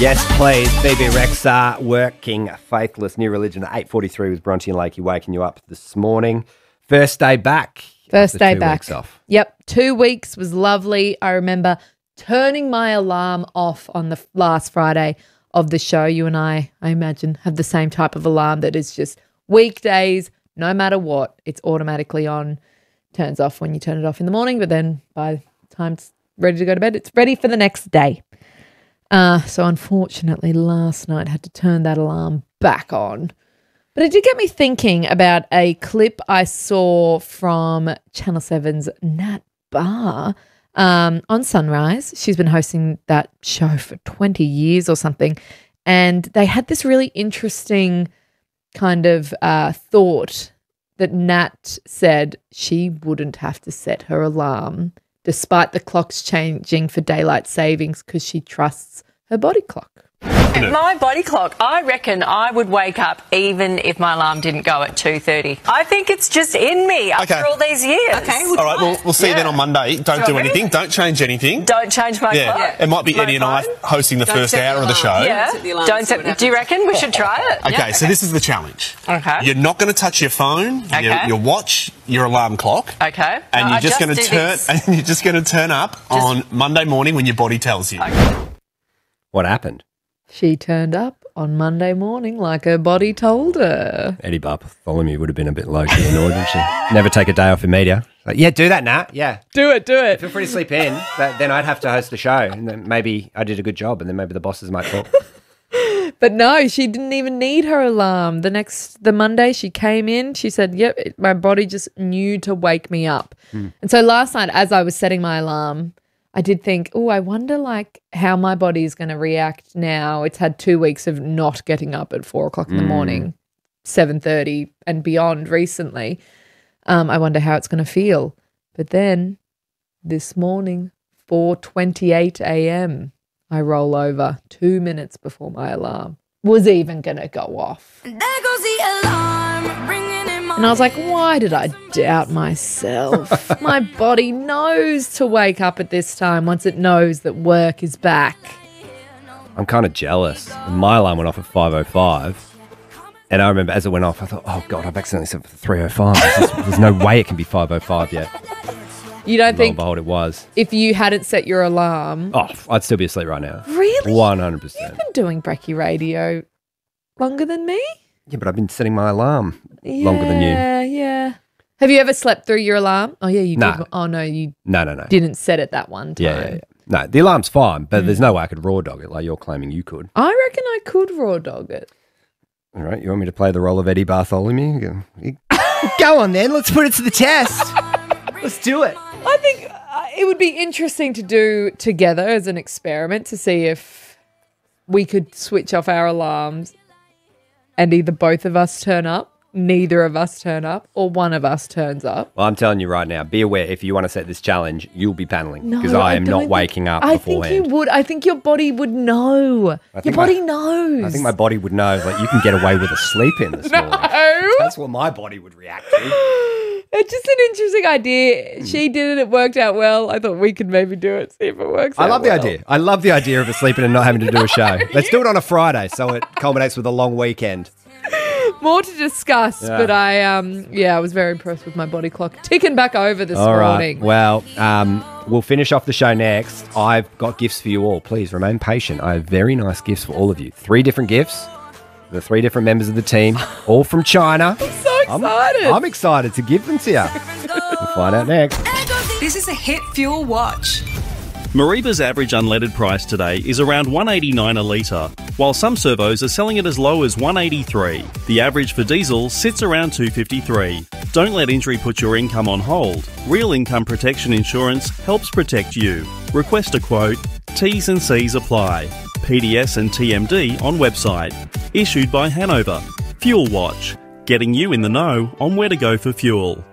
Yes, please. Phoebe Rexha, Working Faithless, New Religion at 8:43 with Bronte and Lakey waking you up this morning. First day back. First day 2 back. weeks off. Yep, 2 weeks was lovely. I remember turning my alarm off on the last Friday of the show. You and I imagine, have the same type of alarm that is just weekdays, no matter what, it's automatically on, turns off when you turn it off in the morning, but then by the time it's ready to go to bed, it's ready for the next day. So unfortunately, last night I had to turn that alarm back on. But it did get me thinking about a clip I saw from Channel 7's Nat Barr on Sunrise. She's been hosting that show for 20 years or something. And they had this really interesting kind of thought that Nat said she wouldn't have to set her alarm despite the clocks changing for daylight savings because she trusts her body clock. My body clock, I reckon I would wake up even if my alarm didn't go at 2:30. I think it's just in me after all these years. Okay. All right, we'll see you then on Monday. Don't do anything. Don't change anything. Don't change my clock. It might be Eddie and I hosting the first hour of the show. Don't set, do you reckon we should try it? Okay, so this is the challenge. Okay. You're not going to touch your phone, your watch, your alarm clock. Okay. And you're just going to turn up on Monday morning when your body tells you. Okay. What happened? She turned up on Monday morning like her body told her. Eddie Bartholomew would have been a bit low-key annoyed, wouldn't she? Never take a day off in media. Like, yeah, do that, Nat. Yeah. Do it. Feel free to sleep in. Then I'd have to host the show. And then maybe I did a good job and then maybe the bosses might talk. But no, she didn't even need her alarm. The Monday she came in, she said, yep, my body just knew to wake me up. And so last night as I was setting my alarm, I did think, I wonder like how my body is going to react now. It's had 2 weeks of not getting up at 4 o'clock in the morning, 7:30 and beyond recently. I wonder how it's going to feel. But then this morning, 4:28 a.m., I roll over 2 minutes before my alarm was even going to go off. There goes the alarm ringing in my And I was like, why did I doubt myself? My body knows to wake up at this time once it knows that work is back. I'm kind of jealous. My alarm went off at 5:05. And I remember as it went off, I thought, oh, God, I've accidentally set it for 3:05. There's no way it can be 5:05 yet. You don't think Lo and behold, it was. if you hadn't set your alarm... Oh, I'd still be asleep right now. Really? 100%. You've been doing Brekkie Radio longer than me? Yeah, but I've been setting my alarm longer than you. Yeah. Have you ever slept through your alarm? Oh, yeah, you Nah. did. Oh, no, you No. didn't set it that one time. Yeah. No, the alarm's fine, but there's no way I could raw dog it like you're claiming you could. I reckon I could raw dog it. All right, you want me to play the role of Eddie Bartholomew? Go on then, let's put it to the test. Let's do it. I think it would be interesting to do together as an experiment to see if we could switch off our alarms and either both of us turn up, neither of us turn up, or one of us turns up. Well, I'm telling you right now, be aware if you want to set this challenge, you'll be paneling because No, I am don't not think- waking up I beforehand. think you would. I think your body would know. Your body knows. I think my body would know, like, you can get away with a sleep in this morning. That's what my body would react to. It's just an interesting idea. She did it. It worked out well. I thought we could maybe do it, see if it works out I love the well. idea. I love the idea of us sleeping and not having to do a show. Let's do it on a Friday so it culminates with a long weekend. More to discuss, Yeah. but I was very impressed with my body clock ticking back over this All right. morning. Well, we'll finish off the show next. I've got gifts for you all. Please remain patient. I have very nice gifts for all of you. 3 different gifts. The 3 different members of the team, all from China. I'm so excited. I'm excited to give them to you. We'll find out next. This is a Hit Fuel Watch. Mariba's average unleaded price today is around $1.89 a litre, while some servos are selling it as low as $1.83. The average for diesel sits around $2.53. Don't let injury put your income on hold. Real Income Protection Insurance helps protect you. Request a quote. T's and C's apply. PDS and TMD on website. Issued by Hanover. Fuel Watch. Getting you in the know on where to go for fuel.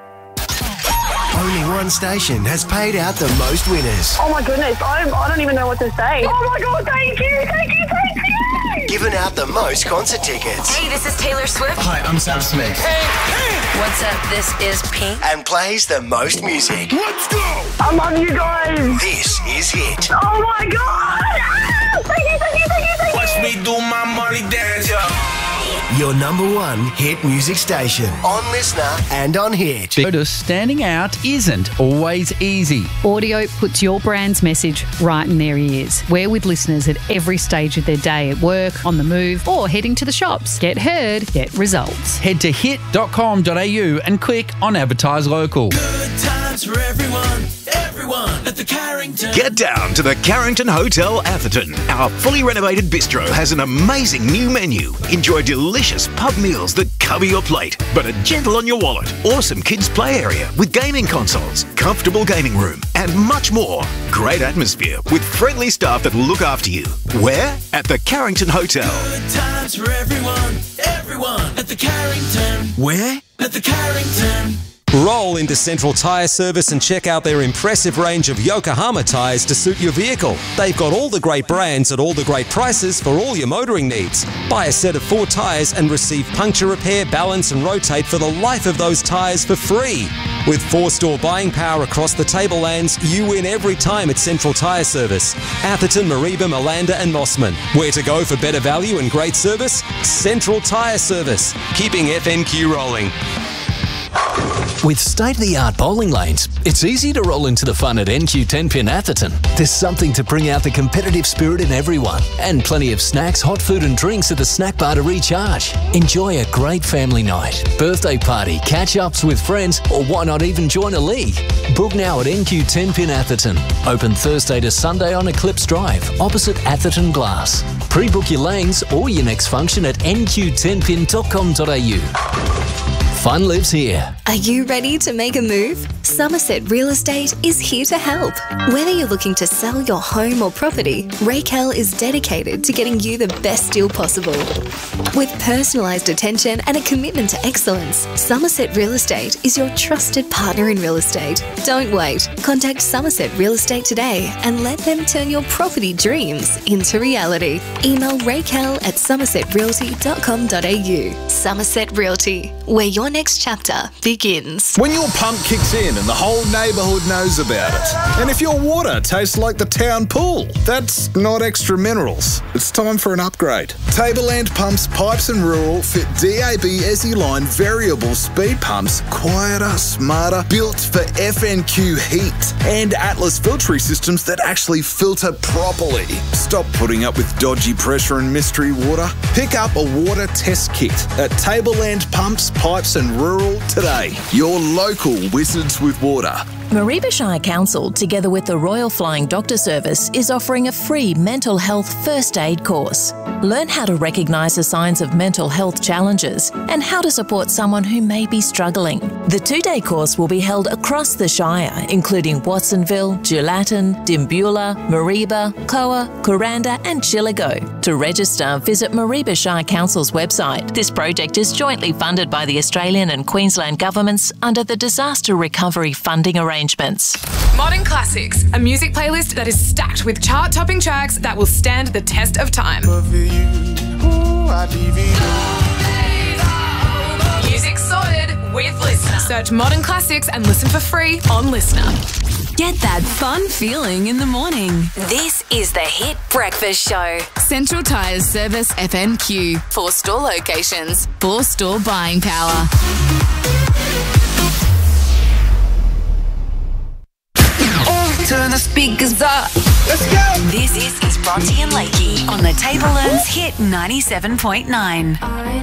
Only one station has paid out the most winners. Oh my goodness, I don't even know what to say. Oh my God, thank you. Given out out the most concert tickets. Hey, this is Taylor Swift. Hi, I'm Sam Smith. What's up? This is Pink. And plays the most music. Let's go! I love you guys. This is Hit. Oh my God. Thank you. Watch me do my money dance, Your number one hit music station. On Listener and on Hit. Notice standing out isn't always easy. Audio puts your brand's message right in their ears. We're with listeners at every stage of their day, at work, on the move, or heading to the shops. Get heard, get results. Head to hit.com.au and click on Advertise Local. Good times for everyone at the Carrington. Get down to the Carrington Hotel, Atherton. Our fully renovated bistro has an amazing new menu. Enjoy delicious pub meals that cover your plate, but are gentle on your wallet. Awesome kids' play area with gaming consoles, comfortable gaming room, and much more. Great atmosphere with friendly staff that look after you. Where? At the Carrington Hotel. Good times for everyone at the Carrington. Where? At the Carrington. Roll into Central Tyre Service and check out their impressive range of Yokohama tyres to suit your vehicle. They've got all the great brands at all the great prices for all your motoring needs. Buy a set of 4 tyres and receive puncture repair, balance and rotate for the life of those tyres for free. With 4-store buying power across the tablelands, you win every time at Central Tyre Service. Atherton, Mareeba, Malanda and Mossman. Where to go for better value and great service? Central Tyre Service. Keeping FNQ rolling. With state-of-the-art bowling lanes, it's easy to roll into the fun at NQ 10-pin Atherton. There's something to bring out the competitive spirit in everyone, and plenty of snacks, hot food and drinks at the snack bar to recharge. Enjoy a great family night, birthday party, catch-ups with friends, or why not even join a league? Book now at NQ 10-pin Atherton. Open Thursday to Sunday on Eclipse Drive, opposite Atherton Glass. Pre-book your lanes or your next function at nq10pin.com.au. Fun lives here. Are you ready to make a move? Somerset Real Estate is here to help. Whether you're looking to sell your home or property, Raquel is dedicated to getting you the best deal possible. With personalised attention and a commitment to excellence, Somerset Real Estate is your trusted partner in real estate. Don't wait. Contact Somerset Real Estate today and let them turn your property dreams into reality. Email raquel@somersetrealty.com.au. Somerset Realty, where your next chapter begins. When your pump kicks in and the whole neighbourhood knows about it. And if your water tastes like the town pool, that's not extra minerals. It's time for an upgrade. Tableland Pumps, Pipes and Rural fit DAB ESI line variable speed pumps, quieter, smarter, built for FNQ heat, and Atlas filtering systems that actually filter properly. Stop putting up with dodgy pressure and mystery water. Pick up a water test kit at Tableland Pumps, Pipes and Rural today. Your local wizards with water. Mareeba Shire Council, together with the Royal Flying Doctor Service, is offering a free mental health first aid course. Learn how to recognise the signs of mental health challenges and how to support someone who may be struggling. The 2-day course will be held across the Shire, including Watsonville, Gelatin, Dimbula, Mareeba, Koa, Kuranda and Chillago. To register, visit Mareeba Shire Council's website. This project is jointly funded by the Australian and Queensland governments under the Disaster Recovery Funding Arrangements. Modern Classics, a music playlist that is stacked with chart-topping tracks that will stand the test of time. Music sorted with Listener. Search Modern Classics and listen for free on Listener. Get that fun feeling in the morning. This is the Hit Breakfast Show. Central Tyres Service FNQ. 4 store locations, 4 store buying power. Turn the speakers up. Let's go. This is Bronte and Lakey on the Tablelands Hit 97.9.